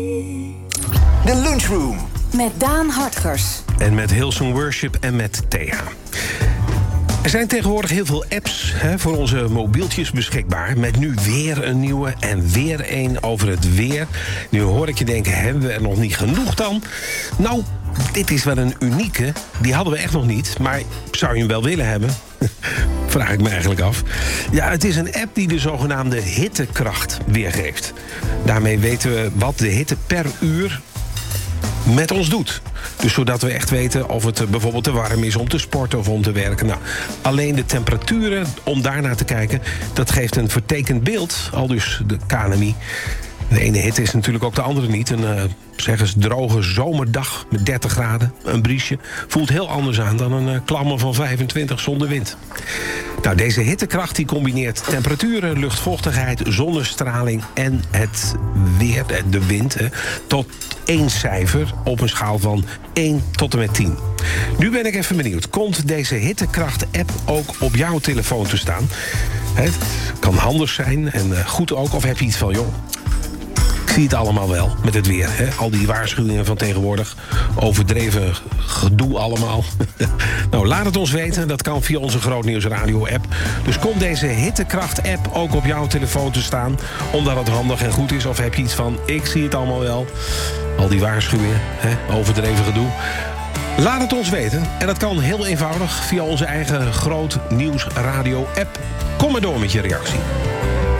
De Lunchroom. Met Daan Hartgers. En met Hillsong Worship en met Thea. Er zijn tegenwoordig heel veel apps voor onze mobieltjes beschikbaar. Met nu weer een nieuwe en weer een over het weer. Nu hoor ik je denken, hebben we er nog niet genoeg dan? Nou, dit is wel een unieke. Die hadden we echt nog niet. Maar zou je hem wel willen hebben? Vraag ik me eigenlijk af. Ja, het is een app die de zogenaamde hittekracht weergeeft. Daarmee weten we wat de hitte per uur met ons doet. Dus zodat we echt weten of het bijvoorbeeld te warm is om te sporten of om te werken. Nou, alleen de temperaturen, om daarnaar te kijken, dat geeft een vertekend beeld. Al dus de KNMI. De ene hitte is natuurlijk ook de andere niet. Een zeg eens droge zomerdag met 30 graden, een briesje, voelt heel anders aan dan een klamme van 25 zonder wind. Nou, deze hittekracht die combineert temperaturen, luchtvochtigheid, zonnestraling en het weer, de wind, tot 1 cijfer op een schaal van 1 tot en met 10. Nu ben ik even benieuwd. Komt deze hittekracht-app ook op jouw telefoon te staan? Het kan handig zijn en goed ook. Of heb je iets van, joh, ik zie het allemaal wel met het weer. Al die waarschuwingen van tegenwoordig. Overdreven gedoe allemaal. Nou, laat het ons weten. Dat kan via onze Grootnieuws Radio app. Dus komt deze hittekracht app ook op jouw telefoon te staan, omdat het handig en goed is? Of heb je iets van, ik zie het allemaal wel. Al die waarschuwingen, overdreven gedoe. Laat het ons weten. En dat kan heel eenvoudig via onze eigen Grootnieuws Radio app. Kom maar door met je reactie.